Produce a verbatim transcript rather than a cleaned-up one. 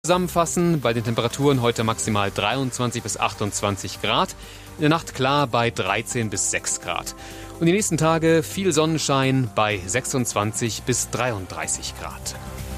Zusammenfassen, bei den Temperaturen heute maximal dreiundzwanzig bis achtundzwanzig Grad, in der Nacht klar bei dreizehn bis sechs Grad. Und die nächsten Tage viel Sonnenschein bei sechsundzwanzig bis dreiunddreißig Grad.